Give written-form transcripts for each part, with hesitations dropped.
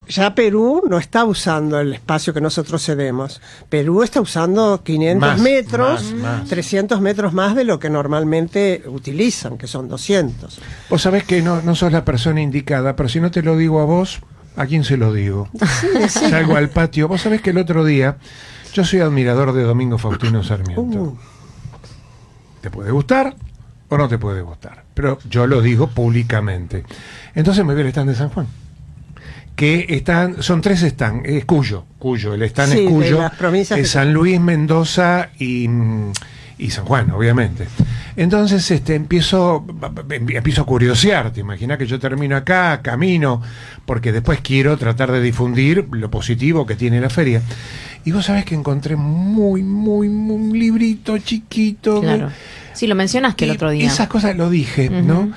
ya Perú no está usando el espacio que nosotros cedemos. Perú está usando 500 metros, 300 metros más de lo que normalmente utilizan, que son 200. Vos sabés que no sos la persona indicada, pero si no te lo digo a vos, ¿a quién se lo digo? Sí. Salgo al patio. Vos sabés que el otro día, yo soy admirador de Domingo Faustino Sarmiento. ¿Te puede gustar o no te puede gustar? Pero yo lo digo públicamente. Entonces me vi el stand de San Juan. Que son 3 stands, es Cuyo, el stand es Cuyo, es San Luis, Mendoza y San Juan, obviamente. Entonces empiezo a curiosear, te imaginas que yo termino acá, camino, porque después quiero tratar de difundir lo positivo que tiene la feria. Y vos sabés que encontré un librito chiquito. Claro, sí, lo mencionaste el otro día. Esas cosas lo dije, ¿no?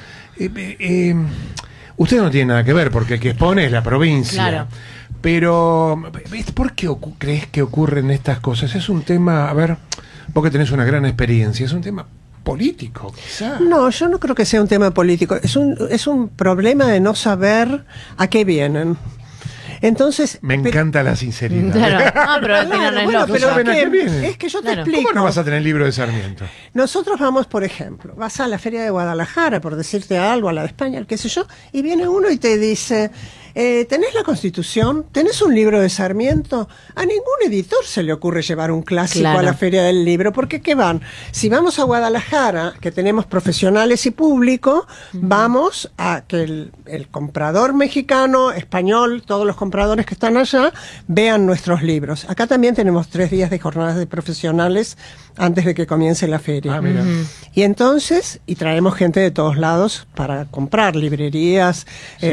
Usted no tiene nada que ver, porque el que expone es la provincia. Claro. Pero, ¿por qué crees que ocurren estas cosas? Es un tema, a ver, vos que tenés una gran experiencia, es un tema político, quizá. No, yo no creo que sea un tema político. Es un problema de no saber a qué vienen. Entonces, me encanta la sinceridad. Claro. No, pero al final es que yo te explico. ¿Cómo no vas a tener el libro de Sarmiento? Nosotros vamos, por ejemplo, vas a la Feria de Guadalajara, por decirte algo, a la de España, qué sé yo, y viene uno y te dice, ¿tenés la Constitución? ¿Tenés un libro de Sarmiento? A ningún editor se le ocurre llevar un clásico a la Feria del Libro, porque ¿qué van? Si vamos a Guadalajara, que tenemos profesionales y público, vamos a que el comprador mexicano, español, todos los compradores que están allá, vean nuestros libros. Acá también tenemos 3 días de jornadas de profesionales antes de que comience la feria. Mira. Y entonces, traemos gente de todos lados para comprar, librerías,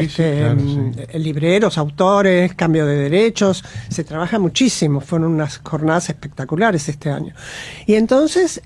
libreros, autores, cambio de derechos, se trabaja muchísimo, fueron unas jornadas espectaculares este año. Y entonces,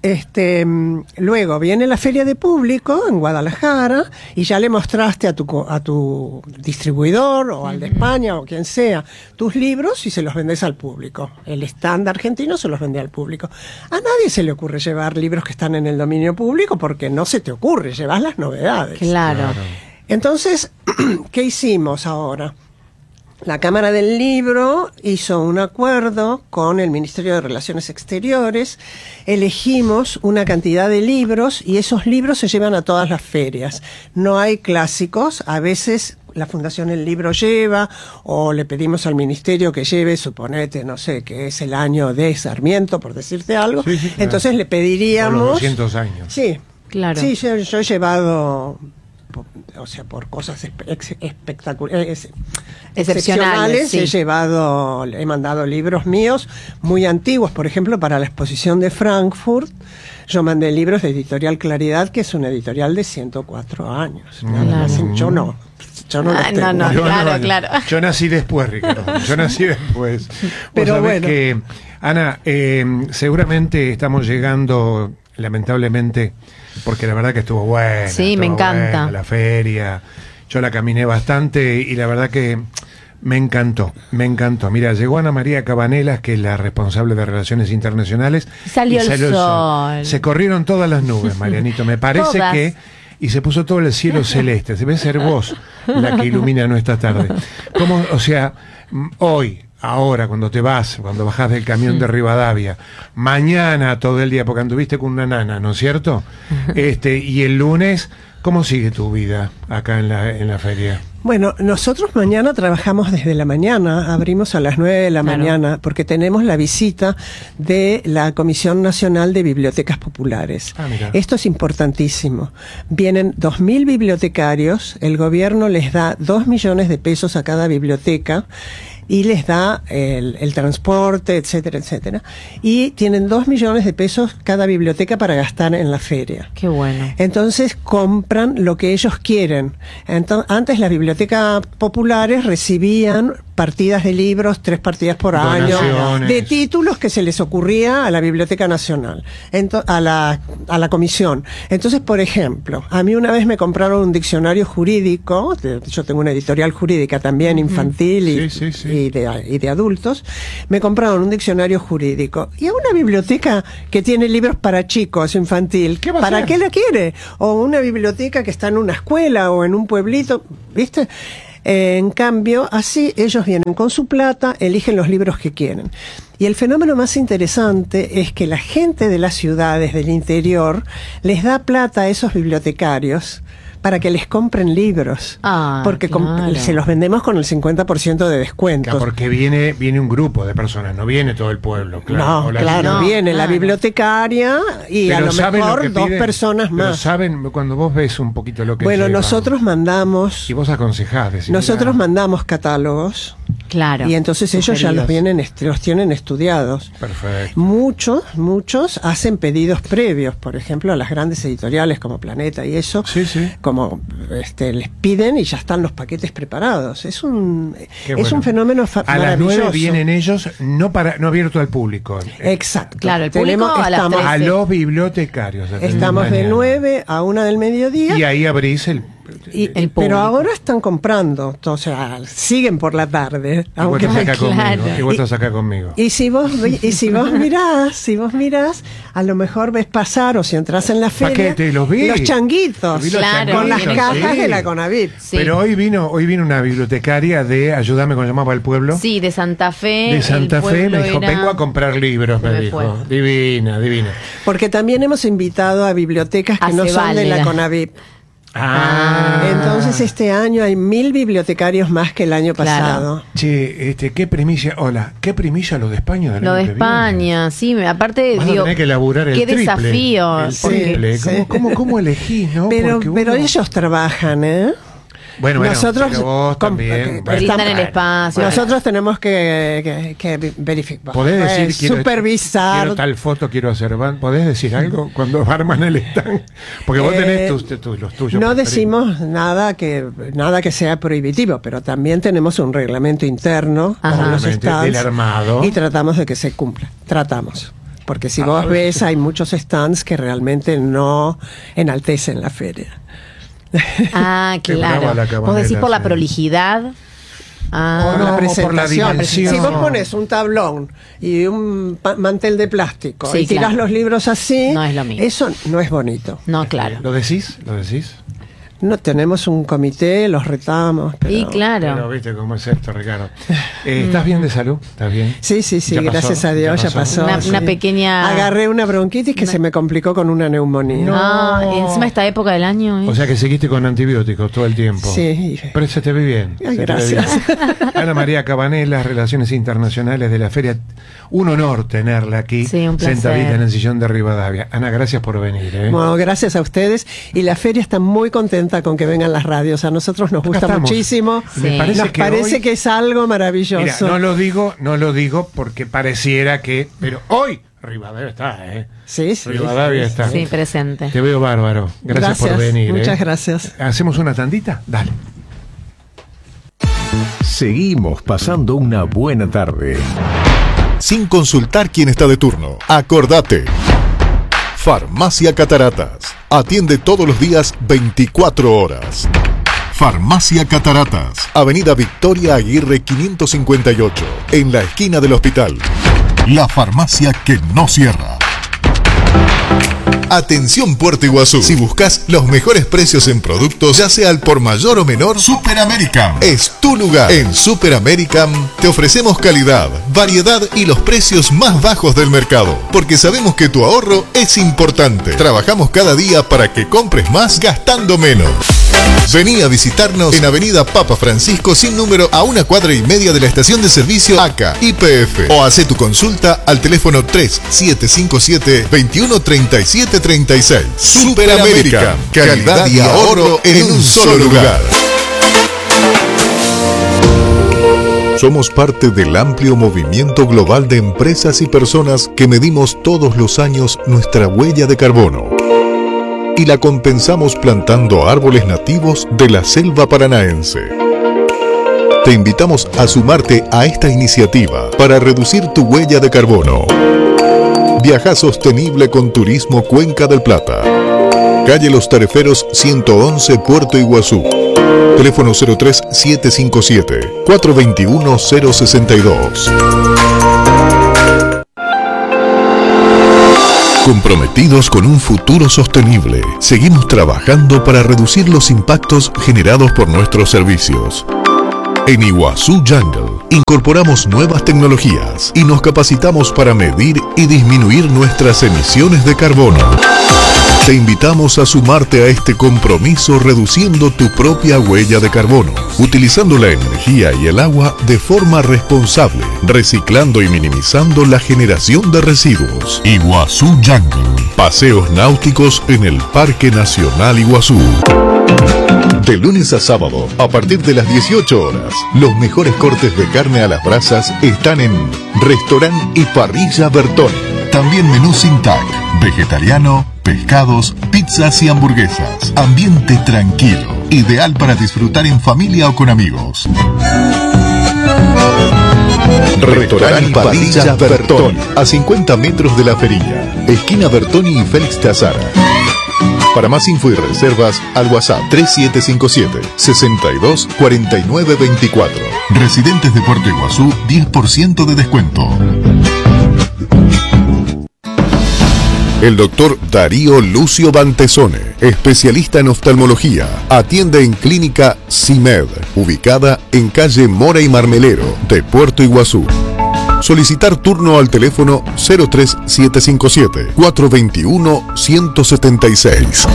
luego viene la feria de público en Guadalajara y ya le mostraste a tu distribuidor o al de España o quien sea tus libros y se los vendes al público. El stand argentino se los vende al público. A nadie se le ocurre llevar libros que están en el dominio público porque no se te ocurre, llevas las novedades. Claro. Entonces, ¿qué hicimos ahora? La Cámara del Libro hizo un acuerdo con el Ministerio de Relaciones Exteriores, elegimos una cantidad de libros y esos libros se llevan a todas las ferias. No hay clásicos, a veces la Fundación El Libro lleva, o le pedimos al Ministerio que lleve, suponete, no sé, que es el año de Sarmiento, por decirte algo. Sí, claro. Entonces le pediríamos... Por los 200 años. Sí, claro. Sí, yo he llevado... O sea, por cosas espectaculares, excepcionales, sí. He mandado libros míos muy antiguos, por ejemplo, para la exposición de Frankfurt, yo mandé libros de Editorial Claridad, que es una editorial de 104 años. Yo no los tengo. Claro. Yo nací después, Ricardo. Yo nací después. Pero bueno. Que, Ana, seguramente estamos llegando, lamentablemente, porque la verdad que estuvo buena. Sí, me encanta. Buena, la feria. Yo la caminé bastante y la verdad que me encantó. Mira, llegó Ana María Cabanelas, que es la responsable de Relaciones Internacionales. Salió el sol. Se corrieron todas las nubes, Marianito. Me parece que... Y se puso todo el cielo celeste. Debe ser vos la que ilumina nuestra tarde. ¿Cómo, o sea, hoy... Ahora, cuando bajás del camión de Rivadavia, mañana todo el día, porque anduviste con una nana, ¿no es cierto? Y el lunes, ¿cómo sigue tu vida acá en la feria? Bueno, nosotros mañana trabajamos desde la mañana, abrimos a las 9 de la mañana, porque tenemos la visita de la Comisión Nacional de Bibliotecas Populares. Esto es importantísimo. Vienen 2.000 bibliotecarios, el gobierno les da 2 millones de pesos a cada biblioteca, y les da el transporte, etcétera, etcétera. Y tienen 2 millones de pesos cada biblioteca para gastar en la feria. Qué bueno. Entonces compran lo que ellos quieren. Antes las bibliotecas populares recibían partidas de libros, 3 partidas por año, de títulos que se les ocurría a la Biblioteca Nacional, a la comisión. Entonces, por ejemplo, a mí una vez me compraron un diccionario jurídico, yo tengo una editorial jurídica también, infantil y de adultos, me compraron un diccionario jurídico. Y a una biblioteca que tiene libros para chicos, infantil, ¿para qué la quiere? O una biblioteca que está en una escuela o en un pueblito, ¿viste? En cambio, así ellos vienen con su plata, eligen los libros que quieren. Y el fenómeno más interesante es que la gente de las ciudades del interior les da plata a esos bibliotecarios para que les compren libros, porque claro, se los vendemos con el 50% de descuento. Claro, porque viene un grupo de personas, no viene todo el pueblo. Claro, no, claro, viene la bibliotecaria y pero a lo mejor dos personas más. Pero saben, cuando vos ves un poquito lo que bueno, llevan, nosotros mandamos... Y vos aconsejás. Nosotros mandamos catálogos. Claro. Y entonces ellos ya los tienen estudiados. Perfecto. Muchos hacen pedidos previos, por ejemplo, a las grandes editoriales como Planeta y eso. Sí, sí. Como les piden y ya están los paquetes preparados. Es un fenómeno maravilloso. A las 9 vienen ellos, no abierto al público. Exacto. Claro, el público a los bibliotecarios. Estamos de 9 a 1 del mediodía. Y ahí abrís el pero ahora están comprando, o sea, siguen por la tarde. Y vos estás acá conmigo. Y si vos mirás, a lo mor ves pasar, o si entras en la feria, los changuitos, con las cajas de la Conavip. Sí. Pero hoy vino una bibliotecaria de Ayúdame con Llamado al Pueblo. Sí, de Santa Fe. De Santa Fe, me dijo, vengo a comprar libros, me dijo. Divina. Porque también hemos invitado a bibliotecas que no son de la Conavip. Entonces este año hay 1000 bibliotecarios más que el año pasado. Che, qué primicia, qué primicia lo de España. Lo de España, sí, aparte vas a tener que laburar el triple, desafío. El triple. Sí. ¿Cómo elegís, no? Pero ellos trabajan, Bueno, nosotros vos también. Están en el espacio. Nosotros tenemos que verificar. ¿Podés decir, supervisar? Quiero tal foto, quiero hacer. ¿Podés decir algo cuando arman el stand? Porque vos tenés los tuyos. No decimos nada que sea prohibitivo, pero también tenemos un reglamento interno para los stands del armado. Y tratamos de que se cumpla. Porque si vos ves, hay muchos stands que realmente no enaltecen la feria. Claro. Vos decís por la prolijidad. La presentación. Por la dimensión. Si vos pones un tablón y un mantel de plástico y tirás los libros así, no es lo mismo. Eso no es bonito. No, claro. ¿Lo decís? No, tenemos un comité, los retamos. Y claro. Pero viste cómo es esto, Ricardo. ¿Estás bien de salud? ¿Estás bien? Sí, gracias a Dios, ya pasó. Una pequeña... Agarré una bronquitis que se me complicó con una neumonía. Encima esta época del año. O sea que seguiste con antibióticos todo el tiempo. Sí. Pero se te ve bien. Gracias. Ana María Cabanela, Relaciones Internacionales de la Feria. Un honor tenerla aquí, sentadita en el sillón de Rivadavia. Ana, gracias por venir. Bueno, gracias a ustedes. Y la feria está muy contenta con que vengan las radios. A nosotros nos gusta muchísimo. Sí. Nos parece que es algo maravilloso. Mira, no lo digo porque pareciera que... Pero hoy Rivadavia está, Sí. Rivadavia está. Sí, presente. Te veo bárbaro. Gracias por venir. Muchas gracias. ¿Hacemos una tandita? Dale. Seguimos pasando una buena tarde. Sin consultar quién está de turno. Acordate. Farmacia Cataratas. Atiende todos los días 24 horas. Farmacia Cataratas. Avenida Victoria Aguirre 558. En la esquina del hospital. La farmacia que no cierra. Atención Puerto Iguazú. Si buscas los mejores precios en productos, ya sea al por mayor o menor, Super American es tu lugar. En Super American te ofrecemos calidad, variedad y los precios más bajos del mercado, porque sabemos que tu ahorro es importante. Trabajamos cada día para que compres más gastando menos. Vení a visitarnos en Avenida Papa Francisco sin número a 1,5 cuadras de la estación de servicio ACA YPF, o hace tu consulta al teléfono 3755-213736. Super América, calidad y ahorro en un solo lugar. Somos parte del amplio movimiento global de empresas y personas que medimos todos los años nuestra huella de carbono y la compensamos plantando árboles nativos de la selva paranaense. Te invitamos a sumarte a esta iniciativa para reducir tu huella de carbono. Viaja sostenible con Turismo Cuenca del Plata. Calle Los Tareferos 111, Puerto Iguazú. Teléfono 03-757-421-062. Comprometidos con un futuro sostenible, seguimos trabajando para reducir los impactos generados por nuestros servicios. En Iguazú Jungle incorporamos nuevas tecnologías y nos capacitamos para medir y disminuir nuestras emisiones de carbono. Te invitamos a sumarte a este compromiso reduciendo tu propia huella de carbono, utilizando la energía y el agua de forma responsable, reciclando y minimizando la generación de residuos. Iguazú Jungle. Paseos náuticos en el Parque Nacional Iguazú. De lunes a sábado, a partir de las 18 horas, los mejores cortes de carne a las brasas están en Restaurant y Parrilla Bertoni. También menú sin tag, vegetariano, pescados, pizzas y hamburguesas. Ambiente tranquilo, ideal para disfrutar en familia o con amigos. Restaurant y Parrilla Bertoni, a 50 metros de la Ferilla, esquina Bertoni y Félix Tazara. Para más info y reservas, al WhatsApp 3757-624924. Residentes de Puerto Iguazú, 10% de descuento. El doctor Darío Lucio Bantesone, especialista en oftalmología, atiende en Clínica CIMED, ubicada en calle Mora y Marmelero de Puerto Iguazú. Solicitar turno al teléfono 0377421-176.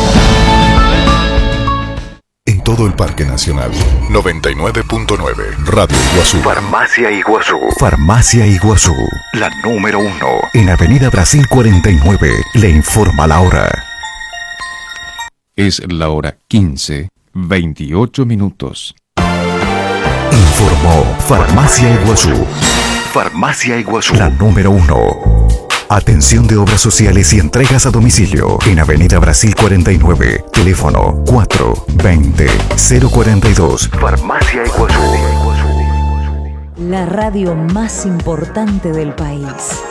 En todo el Parque Nacional, 99.9 Radio Iguazú. Farmacia Iguazú. Farmacia Iguazú, La número 1. en Avenida Brasil 49, le informa la hora. Es la hora 15:28 minutos. Informó Farmacia Iguazú, Farmacia Iguazú. la número 1. Atención de obras sociales y entregas a domicilio en Avenida Brasil 49, teléfono 420-042. Farmacia Iguazú. La radio más importante del país.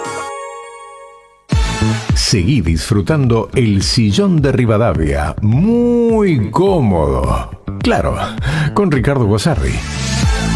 Seguí disfrutando el sillón de Rivadavia, muy cómodo. Claro, con Ricardo Guasarri.